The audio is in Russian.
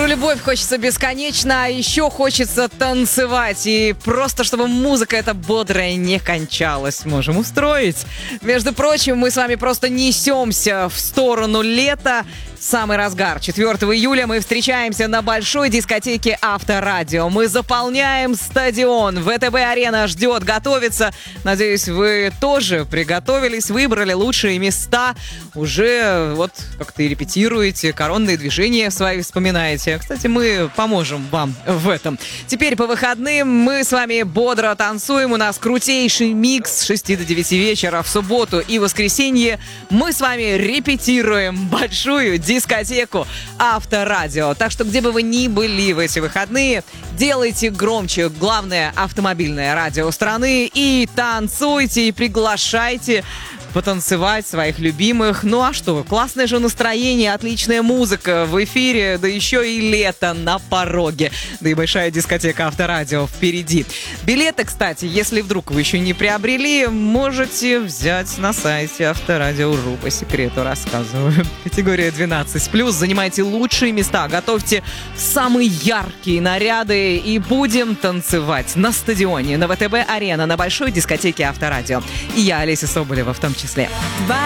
любовь хочется бесконечно, а еще хочется танцевать. И просто, чтобы музыка эта бодрая не кончалась, можем устроить. Между прочим, мы с вами просто несемся в сторону лета. Самый разгар. 4 июля мы встречаемся на большой дискотеке Авторадио. Мы заполняем стадион. ВТБ-арена ждет, готовится. Надеюсь, вы тоже приготовились, выбрали лучшие места. Уже вот как-то и репетируете, коронные движения свои вспоминаете. Кстати, мы поможем вам в этом. Теперь по выходным мы с вами бодро танцуем. У нас крутейший микс с 6 до 9 вечера в субботу и воскресенье. Мы с вами репетируем большую дискотеку Авторадио. Так что, где бы вы ни были в эти выходные, делайте громче главное автомобильное радио страны и танцуйте, и приглашайте потанцевать своих любимых. Ну а что, классное же настроение, отличная музыка в эфире, да еще и лето на пороге. Да и большая дискотека Авторадио впереди. Билеты, кстати, если вдруг вы еще не приобрели, можете взять на сайте Авторадио.ру. По секрету рассказываю. Категория 12+. Занимайте лучшие места, готовьте самые яркие наряды и будем танцевать на стадионе, на ВТБ-арена, на большой дискотеке Авторадио. И я, Олеся Соболева, в том числе.